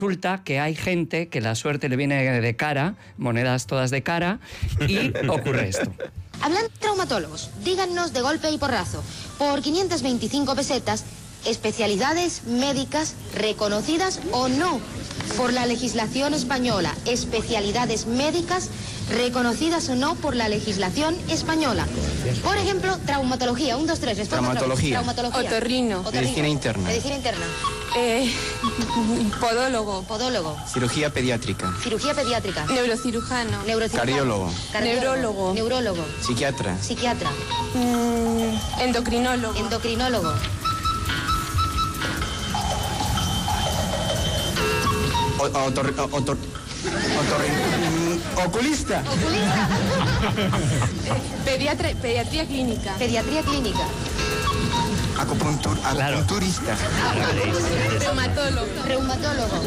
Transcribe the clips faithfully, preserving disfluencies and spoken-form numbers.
Resulta que hay gente que la suerte le viene de cara, monedas todas de cara, y ocurre esto. Hablando de traumatólogos, díganos de golpe y porrazo, por quinientas veinticinco pesetas, especialidades médicas reconocidas o no por la legislación española, especialidades médicas reconocidas o no por la legislación española. Por ejemplo, traumatología, un, dos, tres, responda. Traumatología. Traumatología. Otorrino. Otorrino. Medicina interna. Medicina interna. Eh, podólogo. Podólogo. Cirugía pediátrica. Cirugía pediátrica. Neurocirujano. Neurocirujano. Cardiólogo. Neurólogo. Neurólogo. Psiquiatra. Psiquiatra. Mm, endocrinólogo. Endocrinólogo. O- otor- o- otor- otorrin- mm, Oculista. Oculista. Pediatra, pediatría clínica. Pediatría clínica. Acupuntur- Claro. Acupunturista. Reumatólogo. Reumatólogo.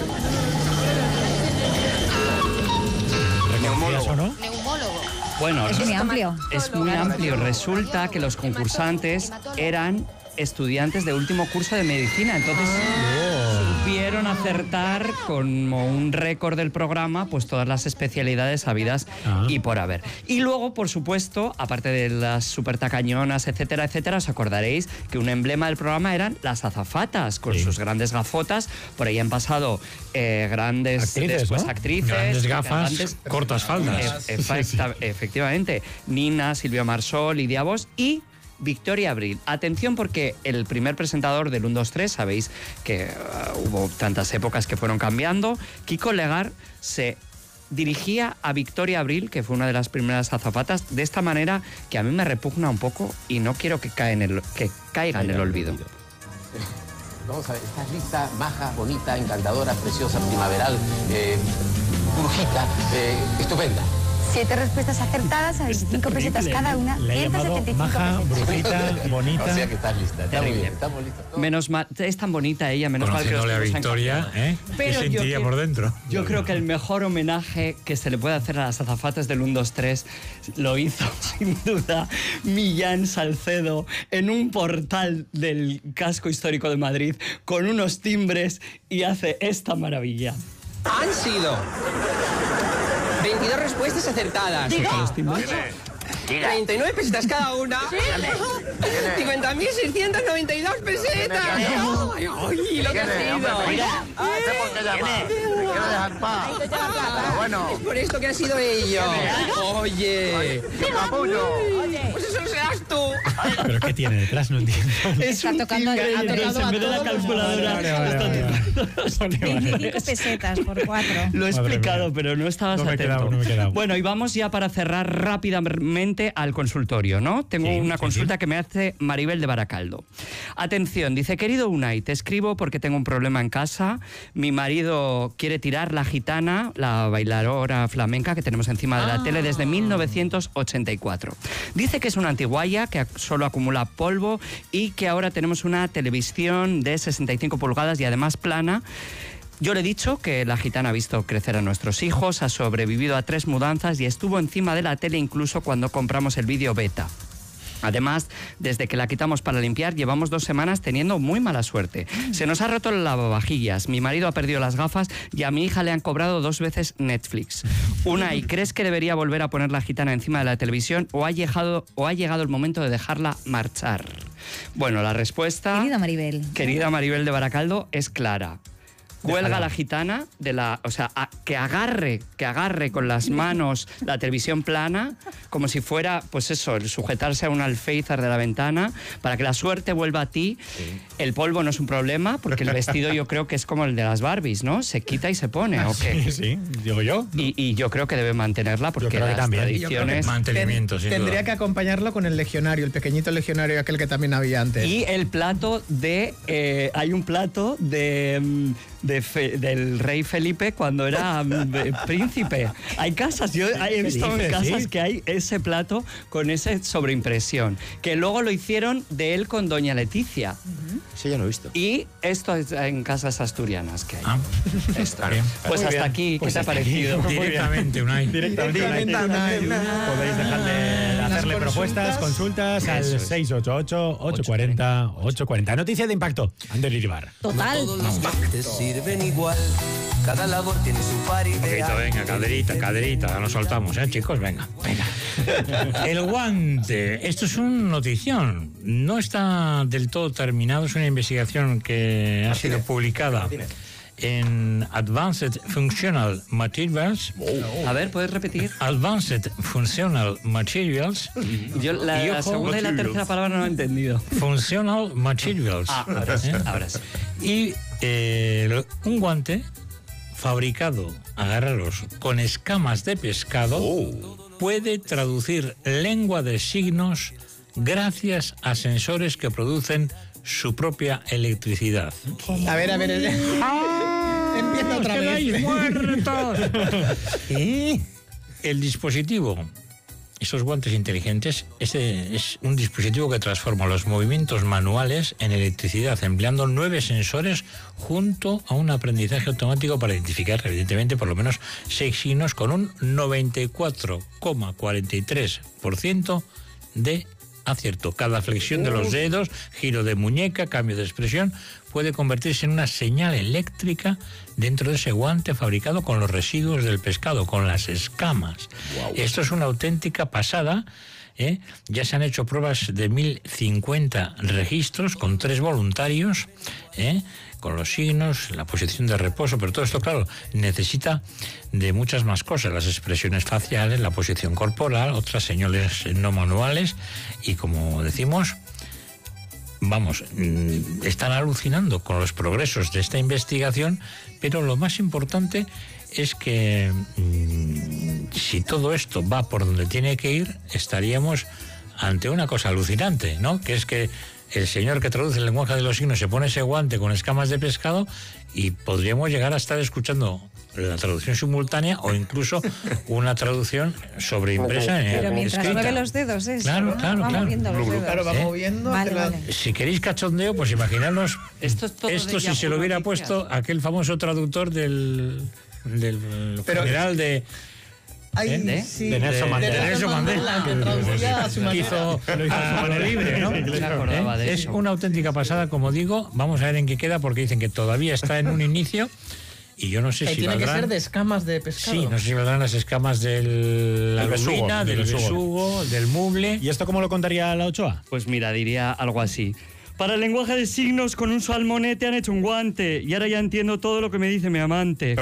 Neumólogo. ¿Eso no? Neumólogo. Bueno, Es muy amplio. es muy amplio. Resulta que los concursantes eran estudiantes de último curso de medicina, entonces supieron acertar como un récord del programa pues todas las especialidades habidas Ah. y por haber. Y luego, por supuesto, aparte de las super tacañonas, etcétera, etcétera, os acordaréis que un emblema del programa eran las azafatas con Sí. sus grandes gafotas. Por ahí han pasado eh, grandes Actrices, después ¿no? actrices, Grandes gafas, cantantes. cortas faldas. E- efecta- efectivamente, Nina, Silvio Marsol, Lidia Vos y Victoria Abril. Atención porque el primer presentador del uno, dos, tres, sabéis que uh, hubo tantas épocas que fueron cambiando, Kiko Legar se dirigía a Victoria Abril, que fue una de las primeras azafatas, de esta manera que a mí me repugna un poco y no quiero que, cae en el, que caiga en el olvido. Vamos a ver, estás lista, maja, bonita, encantadora, preciosa, primaveral, eh, brujita, eh, estupenda. Siete respuestas acertadas a veinticinco pesetas cada una. Le he llamado ciento setenta y cinco maja, pesetas. brujita, bonita. O sea que estás lista, está muy Terrible. bien, estamos listos. todos. Menos mal, es tan bonita ella, menos mal que los Conociéndole a tenemos en Victoria, castellano. ¿eh? ¿Qué Pero yo sentiría que- por dentro? Yo creo que el mejor homenaje que se le puede hacer a las azafatas del uno, dos, tres lo hizo, sin duda, Millán Salcedo en un portal del casco histórico de Madrid con unos timbres y hace esta maravilla. Han sido veintidós respuestas acertadas. treinta y nueve pesetas cada una. cincuenta mil seiscientos noventa y dos pesetas. ¡Ay, ay, lo que ha sido! Es por esto que ha sido ello. Oye. Pues eso serás tú. ¿Pero qué tiene detrás? No entiendo. Es Está un tocando- timbre ha y entonces, tocado en vez de la a todos los calculadora Vale, vale, está vale, tocando los vale. veinticinco timbres. pesetas por cuatro. Lo he Madre explicado, mía. pero no estabas No me he atento. quedado, no me he quedado. Bueno, y vamos ya para cerrar rápidamente al consultorio, ¿no? Tengo Sí, una sí, consulta sí. que me hace Maribel de Baracaldo. Atención, dice, querido Unai, te escribo porque tengo un problema en casa. Mi marido quiere tirar La Gitana, la bailadora flamenca que tenemos encima de la tele desde mil novecientos ochenta y cuatro. Dice que es una antiguaya, que ac- solo acumula polvo y que ahora tenemos una televisión de sesenta y cinco pulgadas y además plana. Yo le he dicho que La Gitana ha visto crecer a nuestros hijos, ha sobrevivido a tres mudanzas y estuvo encima de la tele incluso cuando compramos el vídeo beta. Además, desde que la quitamos para limpiar, llevamos dos semanas teniendo muy mala suerte. Se nos ha roto el lavavajillas, mi marido ha perdido las gafas y a mi hija le han cobrado dos veces Netflix. Una, ¿y crees que debería volver a poner La Gitana encima de la televisión o ha llegado, o ha llegado el momento de dejarla marchar? Bueno, la respuesta, Querida Maribel. querida Maribel de Baracaldo, es clara. Cuelga Déjala. La Gitana de la, o sea, a- que agarre, que agarre con las manos la televisión plana, como si fuera, pues eso, el sujetarse a un alféizar de la ventana, para que la suerte vuelva a ti. El polvo no es un problema, porque el vestido yo creo que es como el de las Barbies, ¿no? Se quita y se pone, ¿o qué? Sí, sí, digo yo. Y, y yo creo que debe mantenerla, porque creo que las también. Y yo creo que tradiciones... Mantenimiento, sin Tendría duda. que acompañarlo con el legionario, el pequeñito legionario, aquel que también había antes. Y el plato de... eh, hay un plato de... mm, de Fe- del rey Felipe cuando era mm, de- príncipe. Hay casas, yo he visto en dices? casas Sí. que hay ese plato con esa sobreimpresión, que luego lo hicieron de él con doña Leticia. Sí, ya lo he visto. Y esto es en casas asturianas que hay. Ah, Esto. está bien. Pues Muy hasta bien. aquí, ¿qué Pues te ha hasta aquí. parecido? Directamente, Unai. Directamente, Directamente, Unai. Podéis dejar de Las hacerle propuestas, consultas al Eso es. seis ocho ocho, ocho cuatro cero, ocho cuatro cero. Noticia de impacto. Ander Iribar. Total. Todos los martes sirven igual. Cada labor tiene su par ideal. Poquito, venga, caderita, caderita, nos soltamos, ¿eh, chicos? Venga, venga. El guante, esto es una notición. No está del todo terminado, es una investigación que ha sido publicada en Advanced Functional Materials. A ver, ¿puedes repetir? Advanced Functional Materials. Yo la, Y, la ojo, segunda y la tercera palabra no he entendido. Functional Materials. Ah, ahora sí, ¿Eh? ahora sí. Y eh, un guante fabricado, agarraros, con escamas de pescado, puede traducir lengua de signos gracias a sensores que producen su propia electricidad. A ver, a ver. ¡Ah! Empieza otra ¡Os vez. quedáis muertos! ¿Eh? El dispositivo, esos guantes inteligentes, este es un dispositivo que transforma los movimientos manuales en electricidad, empleando nueve sensores junto a un aprendizaje automático para identificar, evidentemente, por lo menos seis signos con un noventa y cuatro coma cuarenta y tres por ciento de acierto. Cada flexión de los dedos, giro de muñeca, cambio de expresión, puede convertirse en una señal eléctrica dentro de ese guante fabricado con los residuos del pescado, con las escamas. Wow. Esto es una auténtica pasada. ¿eh? Ya se han hecho pruebas de mil cincuenta registros con tres voluntarios, ¿eh? con los signos, la posición de reposo, pero todo esto, claro, necesita de muchas más cosas, las expresiones faciales, la posición corporal, otras señales no manuales, y como decimos, vamos, están alucinando con los progresos de esta investigación, pero lo más importante es que mmm, si todo esto va por donde tiene que ir, estaríamos ante una cosa alucinante, ¿no? Que es que el señor que traduce el lenguaje de los signos se pone ese guante con escamas de pescado y podríamos llegar a estar escuchando la traducción simultánea o incluso una traducción sobreimpresa en Pero mientras escrita. mueve los dedos, eso. Claro, ¿no? claro, va claro. moviendo los dedos. Claro, va ¿Eh? moviendo. Vale, la- vale. Si queréis cachondeo, pues imaginaros Esto, es todo esto de si Yahoo se lo hubiera Noticias. puesto aquel famoso traductor del, del Pero- general de... Ay, ¿Eh? sí. De Nelson Mandela. De Nelson Mandela, que traducía a su que manera. hizo Lo hizo a su a mano manera. libre, ¿no? No me acordaba de ¿Eh? Es eso. una auténtica pasada, como digo. Vamos a ver en qué queda, porque dicen que todavía está en un inicio y yo no sé Que si tiene que valdrán... ser de escamas de pescado. Sí, no sé si valdrán las escamas de la Del besugo, lubina, del del besugo. besugo, del muble. ¿Y esto cómo lo contaría la Ochoa? Pues mira, diría algo así. Para el lenguaje de signos, con un salmonete han hecho un guante. Y ahora ya entiendo todo lo que me dice mi amante.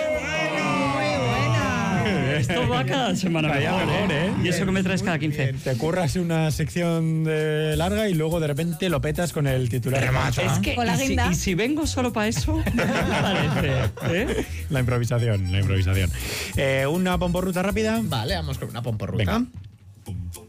Esto va cada semana Vaya mejor, mejor, ¿eh? ¿eh? Y eso que me traes cada quince. Te curras una sección de larga y luego de repente lo petas con el titular. Es que, Con la y si, guinda. y si vengo solo para eso, ¿qué me parece? ¿Eh? La improvisación, la improvisación. Eh, ¿Una pomporruta rápida? Vale, vamos con una pomporruta. Venga.